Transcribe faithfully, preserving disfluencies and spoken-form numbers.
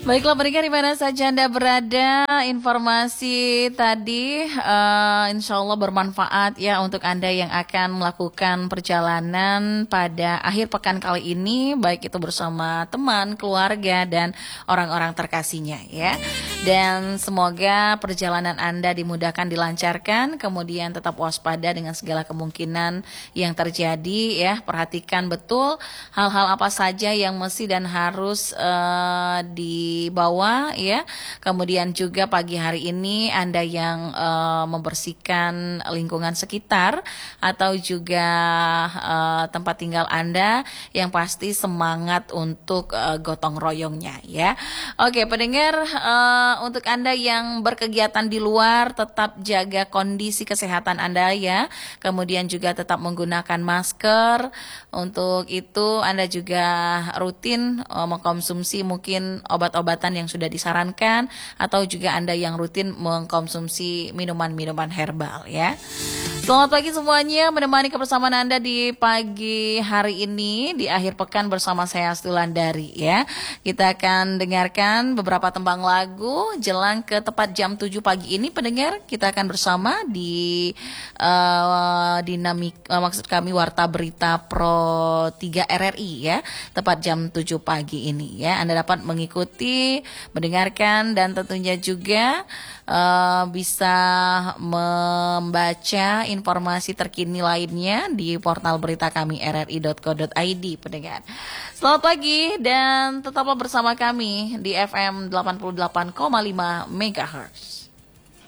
Baiklah pendengar di mana saja Anda berada, informasi tadi uh, insya Allah bermanfaat ya untuk Anda yang akan melakukan perjalanan pada akhir pekan kali ini, baik itu bersama teman, keluarga, dan orang-orang terkasihnya ya. Dan semoga perjalanan Anda dimudahkan, dilancarkan, kemudian tetap waspada dengan segala kemungkinan yang terjadi ya. Perhatikan betul hal-hal apa saja yang mesti dan harus uh, dibawa ya. Kemudian juga pagi hari ini Anda yang uh, membersihkan lingkungan sekitar atau juga uh, tempat tinggal Anda, yang pasti semangat untuk uh, gotong royongnya ya. Oke pendengar, uh, untuk Anda yang berkegiatan di luar tetap jaga kondisi kesehatan Anda ya. Kemudian juga tetap menggunakan masker. Untuk itu Anda juga rutin uh, mengkonsumsi mungkin obat-obatan yang sudah disarankan, atau juga Anda yang rutin mengkonsumsi minuman-minuman herbal ya. Selamat pagi semuanya, menemani kebersamaan Anda di pagi hari ini di akhir pekan bersama saya Astulandari ya. Kita akan dengarkan beberapa tembang lagu jelang ke tepat jam tujuh pagi ini pendengar. Kita akan bersama di uh, dinamik uh, maksud kami Warta Berita Pro tiga R R I ya, tepat jam tujuh pagi ini ya. Anda dapat mengikuti, mendengarkan, dan tentunya juga uh, bisa membaca informasi terkini lainnya di portal berita kami r r i dot co dot i d pendengar. Selamat pagi dan tetaplah bersama kami di F M delapan puluh delapan koma lima megahertz.